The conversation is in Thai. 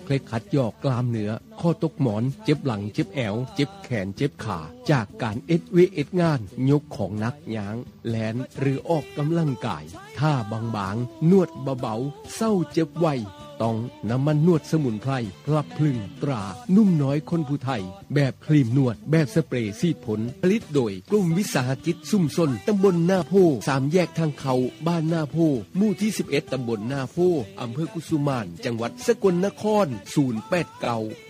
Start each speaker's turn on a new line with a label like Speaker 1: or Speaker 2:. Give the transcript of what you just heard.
Speaker 1: เคล็ดขัดยอกกล้ามเนื้อข้อตกหมอนเจ็บหลังเจ็บแอวเจ็บแขนเจ็บขาจากการเอ็ดงานยกของหนักย้างแลนหรือออกกำลังกายท่าบางๆนวดเบาๆเศร้าเจ็บไวต้องน้ำมันนวดสมุนไพรพลับพลึงตรานุ่มน้อยคนผู้ไทยแบบครีมนวดแบบสเปรย์ซีดผลผลิตโดยกลุ่มวิสาหกิจซุ่มซนตำบลหน้าโพ3แยกทางเขาบ้านหน้าโพหมู่ที่11ตำบลหน้าโพอำเภอกุสุมานจังหวัดสกลนคร089